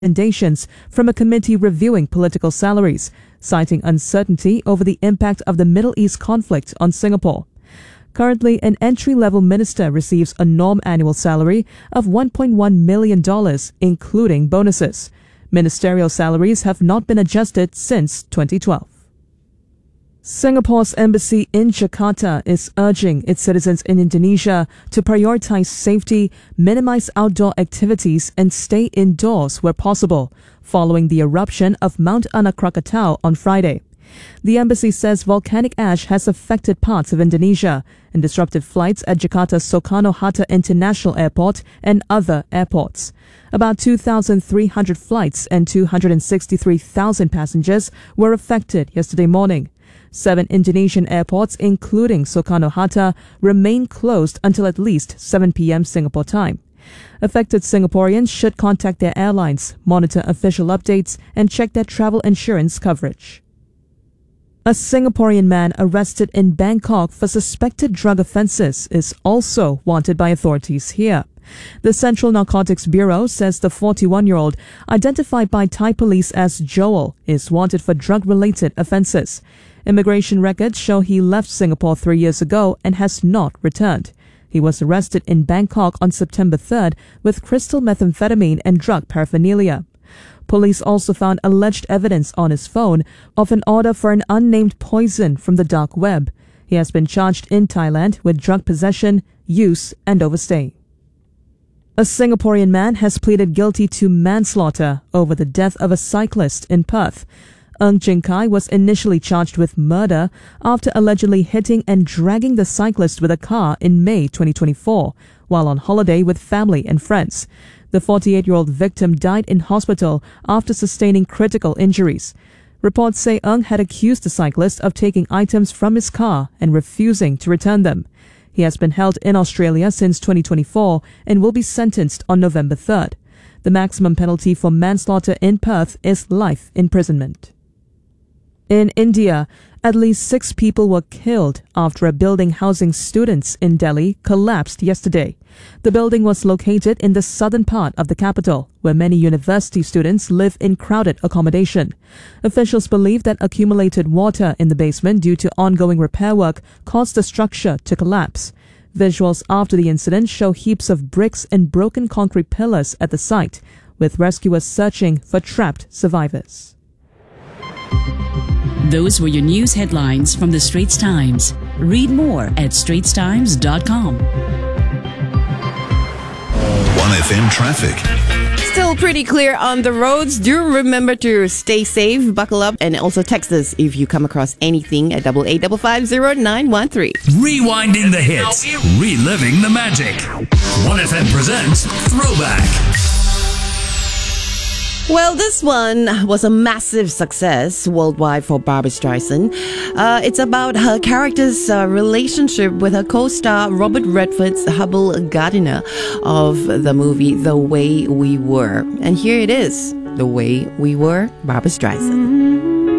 recommendations from a committee reviewing political salaries, citing uncertainty over the impact of the Middle East conflict on Singapore. Currently, an entry-level minister receives a norm annual salary of $1.1 million, including bonuses. Ministerial salaries have not been adjusted since 2012. Singapore's embassy in Jakarta is urging its citizens in Indonesia to prioritize safety, minimize outdoor activities, and stay indoors where possible, following the eruption of Mount Anak Krakatau on Friday. The embassy says volcanic ash has affected parts of Indonesia and disrupted flights at Jakarta's Soekarno-Hatta International Airport and other airports. About 2,300 flights and 263,000 passengers were affected yesterday morning. 7 Indonesian airports, including Soekarno-Hatta, remain closed until at least 7 p.m. Singapore time. Affected Singaporeans should contact their airlines, monitor official updates, and check their travel insurance coverage. A Singaporean man arrested in Bangkok for suspected drug offences is also wanted by authorities here. The Central Narcotics Bureau says the 41-year-old, identified by Thai police as Joel, is wanted for drug-related offences. Immigration records show he left Singapore 3 years ago and has not returned. He was arrested in Bangkok on September 3rd with crystal methamphetamine and drug paraphernalia. Police also found alleged evidence on his phone of an order for an unnamed poison from the dark web. He has been charged in Thailand with drug possession, use, and overstay. A Singaporean man has pleaded guilty to manslaughter over the death of a cyclist in Perth. Ng Jing Kai was initially charged with murder after allegedly hitting and dragging the cyclist with a car in May 2024 while on holiday with family and friends. The 48-year-old victim died in hospital after sustaining critical injuries. Reports say Ng had accused the cyclist of taking items from his car and refusing to return them. He has been held in Australia since 2024 and will be sentenced on November 3rd. The maximum penalty for manslaughter in Perth is life imprisonment. In India, at least 6 people were killed after a building housing students in Delhi collapsed yesterday. The building was located in the southern part of the capital, where many university students live in crowded accommodation. Officials believe that accumulated water in the basement due to ongoing repair work caused the structure to collapse. Visuals after the incident show heaps of bricks and broken concrete pillars at the site, with rescuers searching for trapped survivors. Those were your news headlines from the Straits Times. Read more at straitstimes.com. 1FM traffic. Still pretty clear on the roads. Do remember to stay safe, buckle up, and also text us if you come across anything at 88550913. Rewinding the hits, reliving the magic. 1FM presents Throwback. Well, this one was a massive success worldwide for Barbra Streisand. It's about her character's relationship with her co-star Robert Redford's Hubbell Gardiner of the movie The Way We Were. And here it is, The Way We Were, Barbra Streisand.